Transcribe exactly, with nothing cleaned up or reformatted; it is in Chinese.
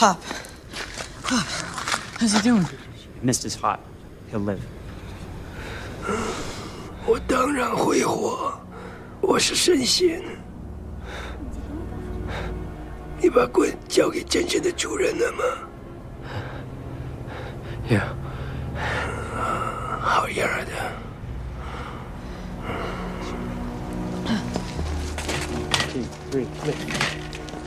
Pop. Pop. How's he doing? Missed his hot. He'll live. 我当然会活，我是神仙。你把棍交给真正的主人了吗？ 有。 好样的。 Two, three,